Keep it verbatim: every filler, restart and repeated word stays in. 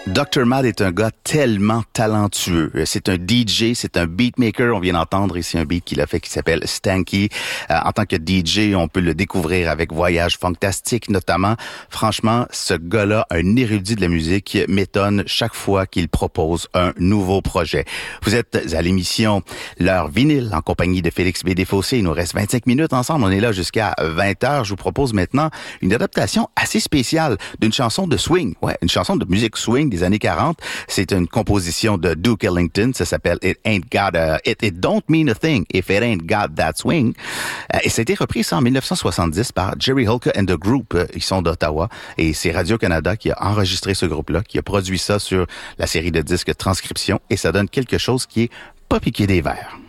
docteur Mad est un gars tellement talentueux. C'est un D J, c'est un beatmaker. On vient d'entendre ici un beat qu'il a fait qui s'appelle Stanky. Euh, en tant que D J, on peut le découvrir avec Voyage Fantastique notamment. Franchement, ce gars-là, un érudit de la musique, m'étonne chaque fois qu'il propose un nouveau projet. Vous êtes à l'émission L'heure vinyle en compagnie de Félix B. Desfossés. Il nous reste vingt-cinq minutes ensemble. On est là jusqu'à vingt heures. Je vous propose maintenant une adaptation assez spéciale d'une chanson de swing. Ouais, une chanson de musique swing des années quarante. C'est une composition de Duke Ellington. Ça s'appelle It Ain't Got a... It, it Don't Mean a Thing If It Ain't Got That Swing. Et ça a été repris ça en dix-neuf cent soixante-dix par Jerry Holka and the Group. Ils sont d'Ottawa. Et c'est Radio-Canada qui a enregistré ce groupe-là, qui a produit ça sur la série de disques Transcription. Et ça donne quelque chose qui est pas piqué des verres.